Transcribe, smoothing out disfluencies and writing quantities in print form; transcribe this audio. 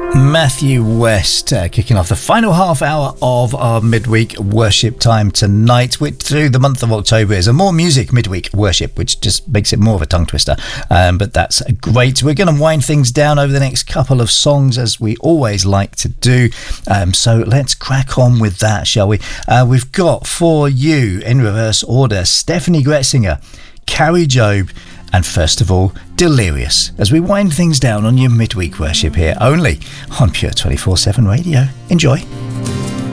Matthew West kicking off the final half hour of our midweek worship time tonight, which through the month of October is a more music midweek worship, which just makes it more of a tongue twister, but that's great. We're going to wind things down over the next couple of songs, as we always like to do, so let's crack on with that, shall we? We've got for you, in reverse order, Stephanie Gretzinger, Carrie Job, and first of all, Delirious, as we wind things down on your midweek worship here, only on Pure 24/7 Radio. Enjoy.